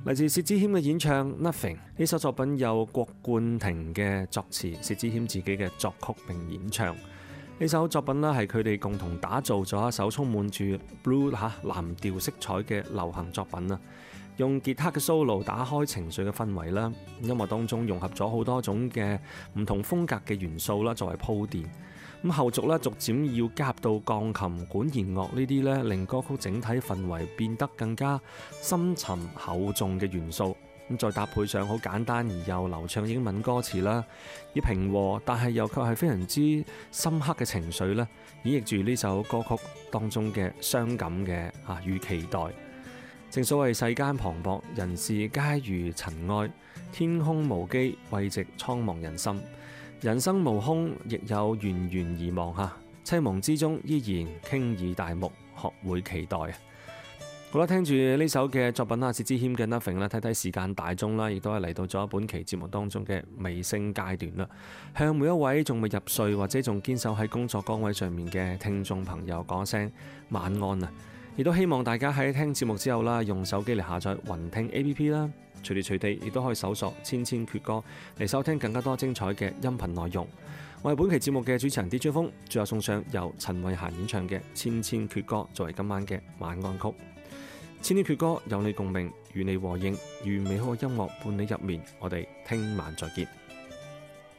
嚟自薛之謙嘅演唱《Nothing》，呢首作品由郭冠廷嘅作詞，薛之謙自己嘅作曲並演唱。呢首作品呢係佢哋共同打造咗一首充滿住 blue 藍調色彩嘅流行作品啊！用吉他嘅 solo 打開情緒嘅氛圍啦，音樂當中融合咗好多種嘅唔同風格嘅元素啦，作為鋪墊。咁後續咧，逐漸要加入到鋼琴、管弦樂呢啲咧，令歌曲整體氛圍變得更加深沉厚重嘅元素。咁再搭配上好簡單而又流暢英文歌詞啦，以平和但係又卻係非常之深刻嘅情緒咧，演繹住呢首歌曲當中嘅傷感嘅與期待。正所謂世間磅礴，人事皆如塵埃，天空無機，慰藉蒼茫人心。人生無空，亦有緣緣而忘嚇。凄忙之中，依然傾耳大目，學會期待。好啦，聽住呢首嘅作品薛之謙嘅 Nothing 啦，睇睇時間大鐘啦，亦都係嚟到咗本期節目當中嘅尾聲階段啦。向每一位仲未入睡或者仲堅守喺工作崗位上面嘅聽眾朋友講聲晚安啊！亦都希望大家喺聽節目之後啦，用手機嚟下載雲聽 APP 啦，隨時隨地亦都可以搜索千千闕歌嚟收聽更加多精彩嘅音頻內容。我係本期節目嘅主持人 DJ 風，最後送上由陳慧嫻演唱嘅千千闕歌作為今晚嘅晚安曲。千千闕歌有你共鳴，與你和應，願美好嘅音樂伴你入眠。我哋聽晚再見。